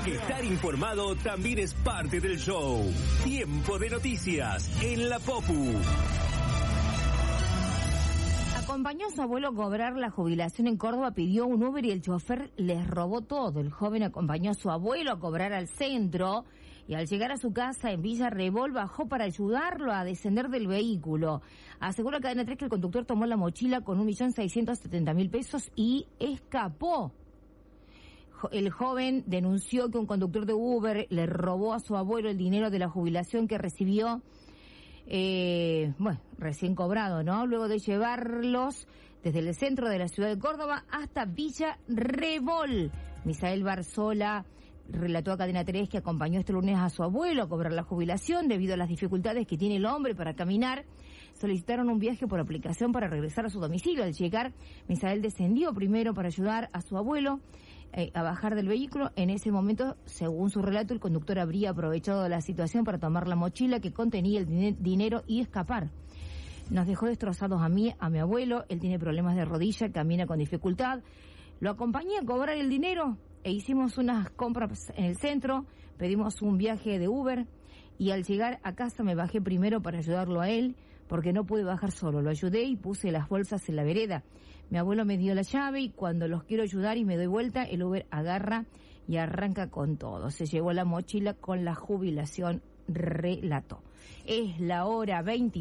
porque estar informado también es parte del show. Tiempo de noticias en la Popu. Acompañó a su abuelo a cobrar la jubilación en Córdoba, pidió un Uber y el chofer les robó todo. El joven acompañó a su abuelo a cobrar al centro y al llegar a su casa en Villa Rebol bajó para ayudarlo a descender del vehículo. Asegura Cadena 3 que el conductor tomó la mochila con 1.670.000 pesos y escapó. El joven denunció que un conductor de Uber le robó a su abuelo el dinero de la jubilación que recibió recién cobrado, ¿no? Luego de llevarlos desde el centro de la ciudad de Córdoba hasta Villa Rebol. Misael Barzola relató a Cadena 3 que acompañó este lunes a su abuelo a cobrar la jubilación debido a las dificultades que tiene el hombre para caminar. Solicitaron un viaje por aplicación para regresar a su domicilio. Al llegar, Misael descendió primero para ayudar a su abuelo a bajar del vehículo. En ese momento, según su relato, el conductor habría aprovechado la situación para tomar la mochila que contenía el dinero y escapar. Nos dejó destrozados a mí, a mi abuelo. Él tiene problemas de rodilla, camina con dificultad. Lo acompañé a cobrar el dinero e hicimos unas compras en el centro. Pedimos un viaje de Uber y al llegar a casa me bajé primero para ayudarlo a él porque no pude bajar solo. Lo ayudé y puse las bolsas en la vereda. Mi abuelo me dio la llave y cuando los quiero ayudar y me doy vuelta, el Uber agarra y arranca con todo. Se llevó la mochila con la jubilación, relató. Es la hora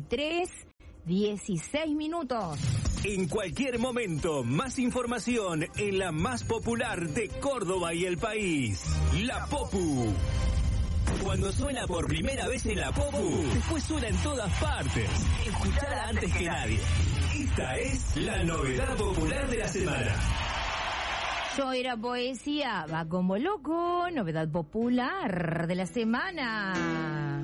23:16. En cualquier momento, más información en la más popular de Córdoba y el país, La Popu. Cuando suena por primera vez en La Popu, después suena en todas partes. Escuchala antes que nadie. Esta es la novedad popular de la semana. Yo era poesía, va como loco, novedad popular de la semana.